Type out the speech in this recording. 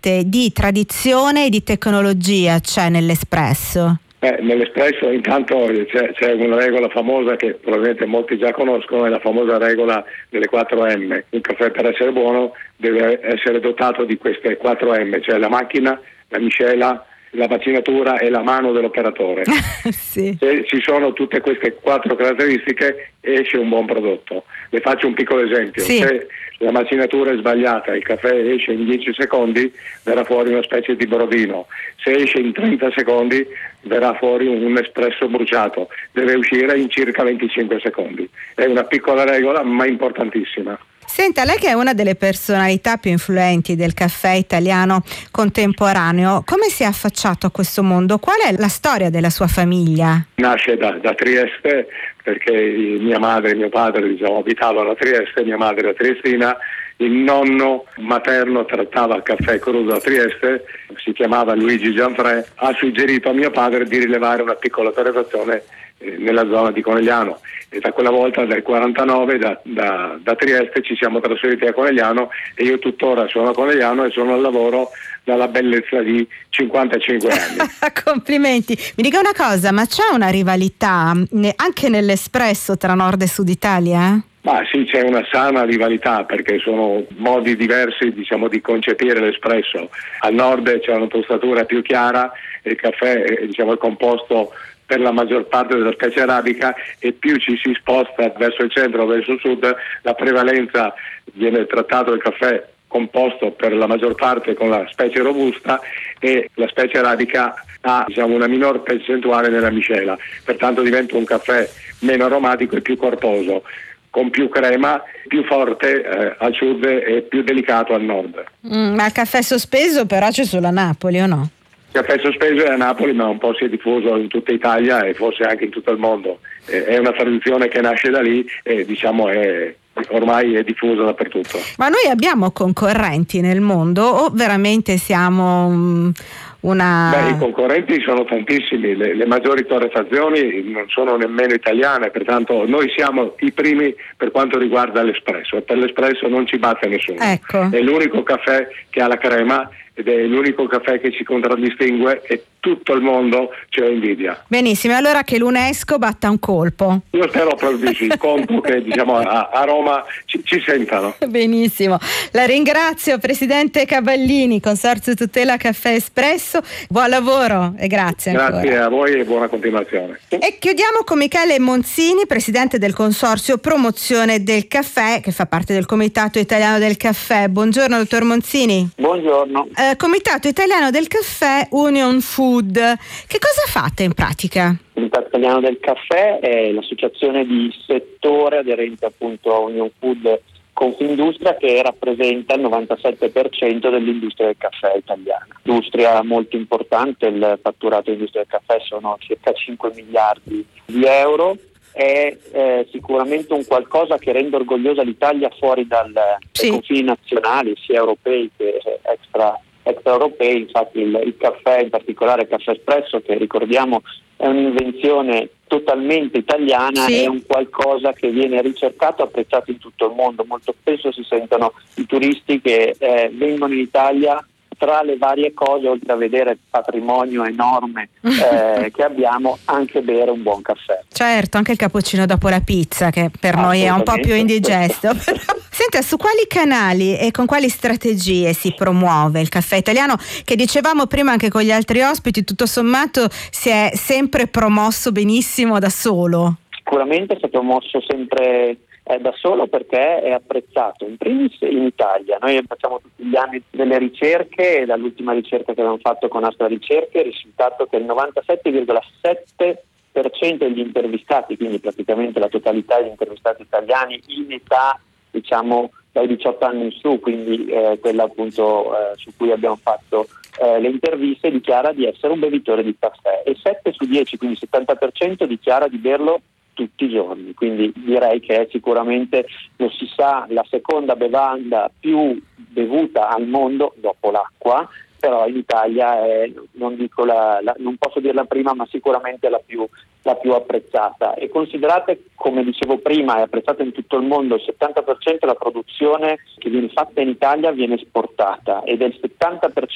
parte di tradizione e di tecnologia c'è nell'espresso? Nell'espresso intanto c'è una regola famosa che probabilmente molti già conoscono, è la famosa regola delle 4M. Un caffè per essere buono deve essere dotato di queste 4M, cioè la macchina, la miscela, la macinatura e la mano dell'operatore. Sì. Se ci sono tutte queste 4 caratteristiche esce un buon prodotto. Le faccio un piccolo esempio. Sì. Se la macinatura è sbagliata, il caffè esce in 10 secondi, verrà fuori una specie di brodino. Se esce in 30 secondi verrà fuori un espresso bruciato. Deve uscire in circa 25 secondi. È una piccola regola ma importantissima. Senta, lei che è una delle personalità più influenti del caffè italiano contemporaneo, come si è affacciato a questo mondo? Qual è la storia della sua famiglia? Nasce da Trieste, perché mia madre e mio padre abitavano a Trieste, mia madre era triestina, il nonno materno trattava il caffè crudo a Trieste, si chiamava Luigi Gianfrè, ha suggerito a mio padre di rilevare una piccola torrefazione nella zona di Conegliano, e da quella volta, dal 49, da Trieste ci siamo trasferiti a Conegliano, e io tuttora sono a Conegliano e sono al lavoro dalla bellezza di 55 anni. Complimenti. Mi dica una cosa, ma c'è una rivalità anche nell'espresso tra Nord e Sud Italia? Ma sì, c'è una sana rivalità, perché sono modi diversi, di concepire l'espresso. Al nord c'è una tostatura più chiara, e il caffè è composto per la maggior parte della specie arabica, e più ci si sposta verso il centro o verso il sud, la prevalenza viene trattato il caffè composto per la maggior parte con la specie robusta, e la specie arabica ha una minor percentuale nella miscela, pertanto diventa un caffè meno aromatico e più corposo, con più crema, più forte al sud e più delicato al nord. Ma il caffè sospeso però c'è solo a Napoli, o no? Il caffè sospeso è a Napoli, ma un po' si è diffuso in tutta Italia e forse anche in tutto il mondo. È una tradizione che nasce da lì e ormai è diffusa dappertutto. Ma noi abbiamo concorrenti nel mondo o veramente siamo I concorrenti sono tantissimi, le maggiori torrefazioni non sono nemmeno italiane, pertanto noi siamo i primi per quanto riguarda l'espresso, e per l'espresso non ci batte nessuno. Ecco. È l'unico caffè che ha la crema ed è l'unico caffè che ci contraddistingue, e tutto il mondo ce lo invidia. Benissimo, allora che l'UNESCO batta un colpo. Io spero proprio di sì, conto che a Roma ci sentano. Benissimo, la ringrazio Presidente Cavallini, Consorzio Tutela Caffè Espresso, buon lavoro e grazie ancora. Grazie a voi e buona continuazione. E chiudiamo con Michele Monzini, Presidente del Consorzio Promozione del Caffè, che fa parte del Comitato Italiano del Caffè. Buongiorno dottor Monzini. Buongiorno. Comitato Italiano del Caffè, Union Food, che cosa fate in pratica? Il Comitato Italiano del Caffè è l'associazione di settore aderente appunto a Union Food Confindustria, che rappresenta il 97% dell'industria del caffè italiana. Industria molto importante, il fatturato dell'industria del caffè sono circa 5 miliardi di euro. È sicuramente un qualcosa che rende orgogliosa l'Italia fuori dai confini nazionali, sia europei che extraeuropei. Infatti il caffè, in particolare il caffè espresso, che ricordiamo è un'invenzione totalmente italiana, sì, è un qualcosa che viene ricercato e apprezzato in tutto il mondo. Molto spesso si sentono i turisti che vengono in Italia, tra le varie cose, oltre a vedere il patrimonio enorme che abbiamo, anche bere un buon caffè. Certo, anche il cappuccino dopo la pizza, che per noi è un po' più indigesto. Senta, su quali canali e con quali strategie si promuove il caffè italiano, che dicevamo prima anche con gli altri ospiti, tutto sommato si è sempre promosso benissimo da solo? Sicuramente è stato promosso sempre da solo, perché è apprezzato in primis in Italia. Noi facciamo tutti gli anni delle ricerche, e dall'ultima ricerca che abbiamo fatto con Astra Ricerche è il risultato che il 97,7% degli intervistati, quindi praticamente la totalità degli intervistati italiani in età dai 18 anni in su, quindi quella appunto su cui abbiamo fatto le interviste, dichiara di essere un bevitore di caffè, e 7 su 10, quindi il 70%, dichiara di berlo tutti i giorni. Quindi direi che è sicuramente, lo si sa, la seconda bevanda più bevuta al mondo dopo l'acqua, però in Italia è, non posso dire la prima, ma sicuramente la più apprezzata. E considerate, come dicevo prima, è apprezzata in tutto il mondo. Il 70% della produzione che viene fatta in Italia viene esportata, ed è il 70%